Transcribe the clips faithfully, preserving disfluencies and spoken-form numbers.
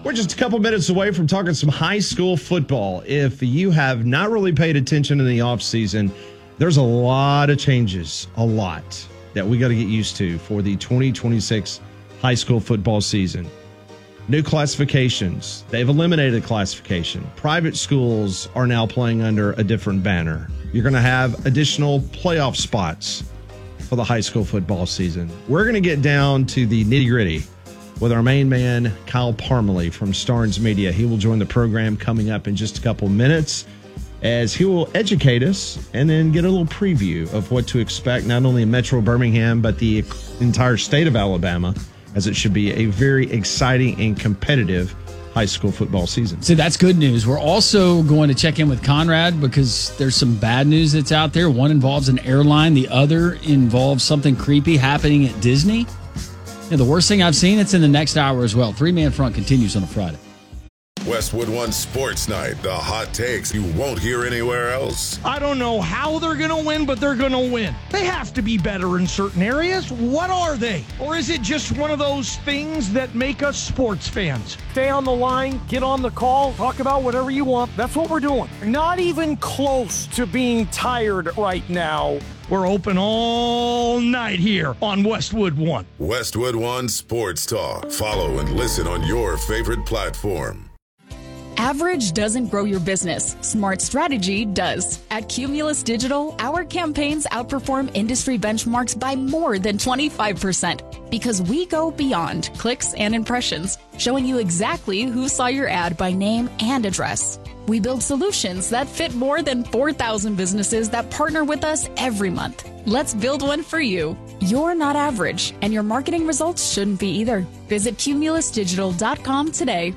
We're just a couple minutes away from talking some high school football. If you have not really paid attention in the offseason, there's a lot of changes, a lot, that we got to get used to for the twenty twenty-six high school football season. New classifications. They've eliminated classification. Private schools are now playing under a different banner. You're going to have additional playoff spots for the high school football season. We're going to get down to the nitty-gritty with our main man, Kyle Parmalee from Starnes Media. He will join the program coming up in just a couple minutes as he will educate us and then get a little preview of what to expect, not only in Metro Birmingham, but the entire state of Alabama, as it should be a very exciting and competitive high school football season. See, that's good news. We're also going to check in with Conrad because there's some bad news that's out there. One involves an airline. The other involves something creepy happening at Disney. And the worst thing I've seen, it's in the next hour as well. Three-man front continues on a Friday. Westwood One Sports Night, the hot takes you won't hear anywhere else. I don't know how they're going to win, but they're going to win. They have to be better in certain areas. What are they? Or is it just one of those things that make us sports fans? Stay on the line, get on the call, talk about whatever you want. That's what we're doing. Not even close to being tired right now. We're open all night here on Westwood One. Westwood One Sports Talk. Follow and listen on your favorite platform. Average doesn't grow your business. Smart strategy does. At Cumulus Digital, our campaigns outperform industry benchmarks by more than twenty-five percent because we go beyond clicks and impressions, showing you exactly who saw your ad by name and address. We build solutions that fit more than four thousand businesses that partner with us every month. Let's build one for you. You're not average, and your marketing results shouldn't be either. Visit cumulus digital dot com today.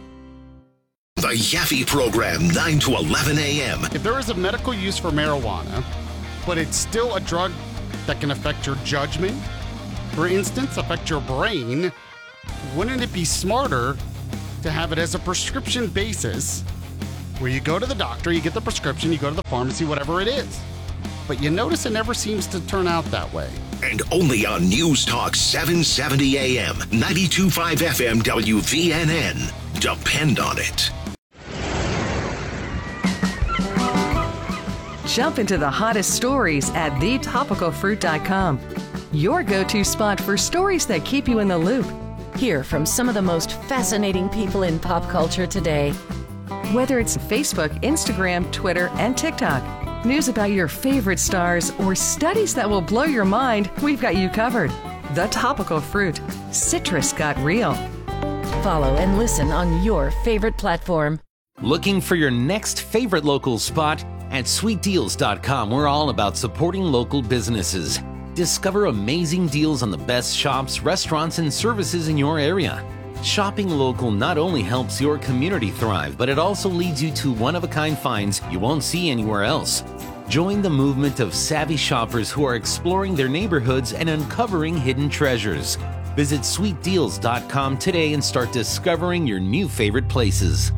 The Yaffe Program, nine to eleven a.m. If there is a medical use for marijuana, but it's still a drug that can affect your judgment, for instance, affect your brain, wouldn't it be smarter to have it as a prescription basis where you go to the doctor, you get the prescription, you go to the pharmacy, whatever it is? But you notice it never seems to turn out that way. And only on News Talk seven seventy a.m., ninety-two point five F M W V N N. Depend on it. Jump into the hottest stories at the topical fruit dot com. Your go-to spot for stories that keep you in the loop. Hear from some of the most fascinating people in pop culture today. Whether it's Facebook, Instagram, Twitter, and TikTok, news about your favorite stars, or studies that will blow your mind, we've got you covered. The Topical Fruit. Citrus got real. Follow and listen on your favorite platform. Looking for your next favorite local spot? At sweet deals dot com, we're all about supporting local businesses. Discover amazing deals on the best shops, restaurants, and services in your area. Shopping local not only helps your community thrive, but it also leads you to one-of-a-kind finds you won't see anywhere else. Join the movement of savvy shoppers who are exploring their neighborhoods and uncovering hidden treasures. Visit sweet deals dot com today and start discovering your new favorite places.